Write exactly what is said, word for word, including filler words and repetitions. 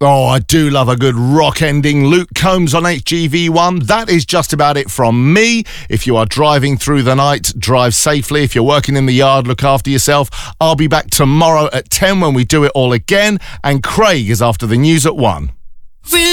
Oh, I do love a good rock ending. Luke Combs on H G V one. That is just about it from me. If you are driving through the night, drive safely. If you're working in the yard, look after yourself. I'll be back tomorrow at ten when we do it all again. And Craig is after the news at one.